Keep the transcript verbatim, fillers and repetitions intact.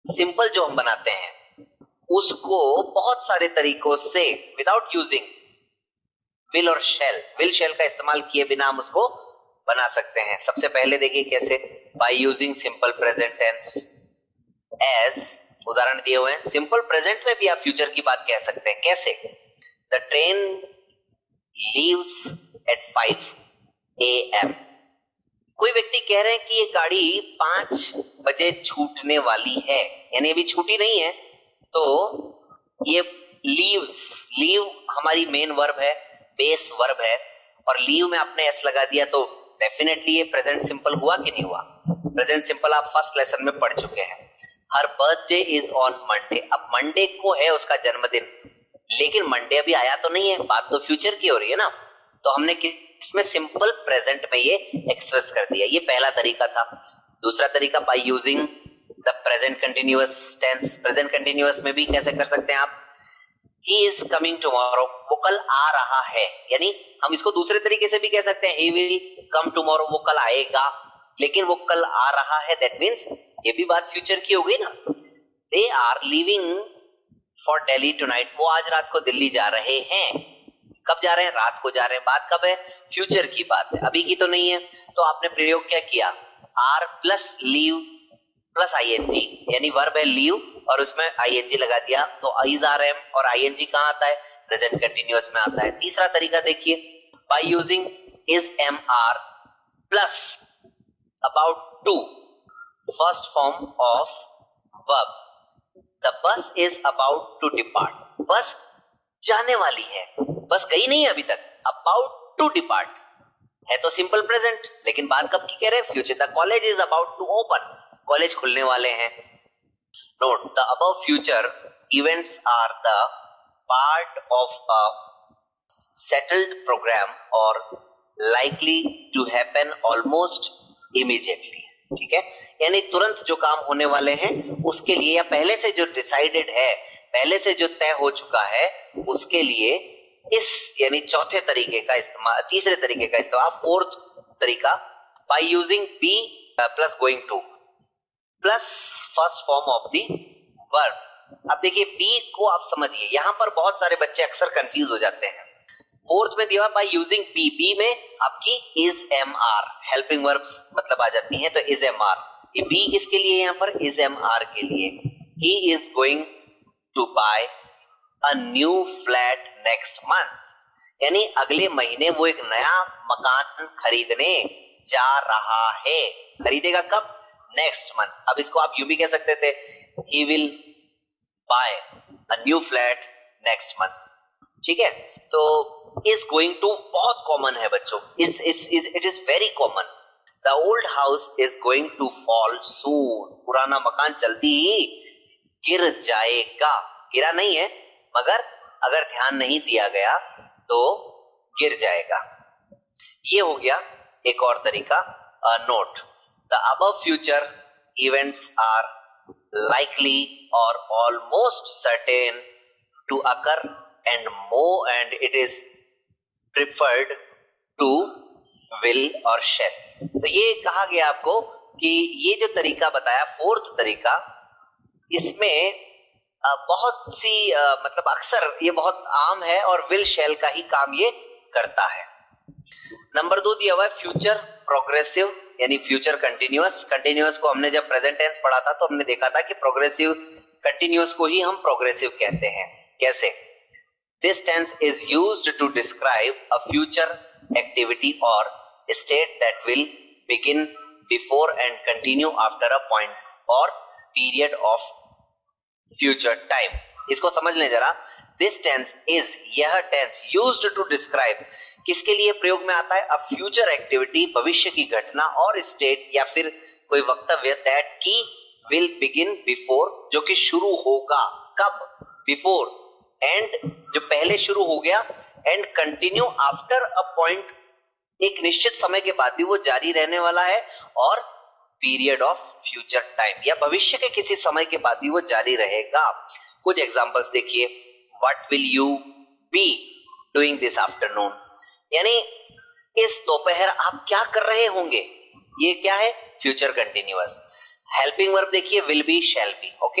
Simple जो हम बनाते हैं उसको बहुत सारे तरीकों से विदाउट यूजिंग विल और शेल विल शेल का इस्तेमाल किए बिना हम उसको बना सकते हैं। सबसे पहले देखिए कैसे, by using simple present tense as, उदाहरण दिए हुए हैं। सिंपल प्रेजेंट में भी आप फ्यूचर की बात कह सकते हैं। कैसे? The train leaves eight five A M. कोई व्यक्ति कह रहे हैं कि ये गाड़ी पांच बजे छूटने वाली है, यानी अभी छूटी नहीं है। तो ये लीव्स, लीव हमारी मेन वर्ब है, बेस वर्ब है, और लीव में आपने एस लगा दिया तो डेफिनेटली ये प्रेजेंट सिंपल हुआ कि नहीं हुआ? प्रेजेंट सिंपल आप फर्स्ट लेसन में पढ़ चुके हैं। हर बर्थडे इज ऑन मंडे। अब मंडे को है उसका जन्मदिन, लेकिन मंडे अभी आया तो नहीं है, बात तो फ्यूचर की हो रही है ना। तो हमने इसमें सिंपल प्रेजेंट में ये एक्सप्रेस कर दिया। ये पहला तरीका था। दूसरा तरीका, by using the present continuous tense. Present continuous में भी कैसे कर सकते हैं आप? He is coming tomorrow, वो कल आ रहा है, यानी हम इसको दूसरे तरीके से भी कह सकते हैं, he will come tomorrow, वो कल आएगा, लेकिन वो कल आ रहा है, that means ये भी बात फ्यूचर की हो गई ना। They are leaving for Delhi tonight, वो आज रात को दिल्ली जा रहे हैं। कब जा रहे हैं? रात को जा रहे हैं। बात कब है? फ्यूचर की बात है, अभी की तो नहीं है। तो आपने प्रयोग क्या किया? Are plus leave plus ING, यानी वर्ब है लीव और उसमें आईएनजी लगा दिया, तो इज आर एम, और आईएनजी कहां आता है? प्रेजेंट कंटिन्यूअस में आता है। तीसरा तरीका देखिए, by using is M R plus about to, first form of verb. The bus is about to depart, बस जाने वाली है, बस गई नहीं है अभी तक। अबाउट टू डिपार्ट है तो सिंपल प्रेजेंट, लेकिन बात कब की कह रहे हैं? Future. The college is about to open, college खुलने वाले हैं। Note, the above future events are the part of a settled programme और likely to happen almost immediately. ठीक है, यानी तुरंत जो काम होने वाले हैं उसके लिए, या पहले से जो डिसाइडेड है, पहले से जो तय हो चुका है, उसके लिए इस यानी चौथे तरीके का इस्तेमाल, तीसरे तरीके का इस्तेमाल, फोर्थ तरीका, by using B plus going two plus first form of the verb. अब देखिए बी को आप समझिए, यहां पर बहुत सारे बच्चे अक्सर कंफ्यूज हो जाते हैं। फोर्थ में दिया बाय यूजिंग बी, बी में आपकी is M R, helping verbs मतलब आ जाती हैं, तो इज एम आर। ये बी किसके लिए? यहां पर इज एम आर के लिए। He is going to bye a new flat next month, यानी अगले महीने वो एक नया मकान खरीदने जा रहा है। खरीदेगा कब? Next month. अब इसको आप यूं भी कह सकते थे, he will buy a new flat next month। ठीक है, तो is going to बहुत कॉमन है बच्चों, it's, it's, it's, it is very common। The old house is going to fall soon, पुराना मकान जल्दी ही गिर जाएगा। गिरा नहीं है, मगर अगर ध्यान नहीं दिया गया तो गिर जाएगा। ये हो गया एक और तरीका। Note, the above future events are likely or almost certain to occur and more and it is preferred to will or shall। तो ये कहा गया आपको कि ये जो तरीका बताया, फोर्थ तरीका, इसमें बहुत सी मतलब अक्सर ये बहुत आम है और विल शैल का ही काम ये करता है। नंबर दो दिया हुआ है फ्यूचर प्रोग्रेसिव, यानी फ्यूचर कंटिन्यूअस। कंटिन्यूअस को हमने जब प्रेजेंट टेंस पढ़ा था तो हमने देखा था कि प्रोग्रेसिव कंटिन्यूअस को ही हम प्रोग्रेसिव कहते हैं। कैसे? This tense is used to describe a future activity और state that will begin before and continue after a point और पीरियड ऑफ फ्यूचर टाइम। इसको समझ लें जरा। दिस टेंस इज, यह टेंस यूज्ड टू डिस्क्राइब, किसके लिए प्रयोग में आता है? अ फ्यूचर एक्टिविटी, भविष्य की घटना, और स्टेट या फिर कोई वक्तव्य, दैट की विल बिगिन बिफोर, जो कि शुरू होगा कब? बिफोर, एंड जो पहले शुरू हो गया, and continue after a point, एक निश्चित समय के बाद भी वो जारी रहने वाला है, और पीरियड ऑफ फ्यूचर टाइम, या भविष्य के किसी समय के बाद भी वो जारी रहेगा। कुछ एग्जांपल्स देखिए। What will you be doing this afternoon, यानी इस दोपहर आप क्या कर रहे होंगे, ये क्या है? Future continuous. हेल्पिंग वर्ब देखिए will be shall be. Okay,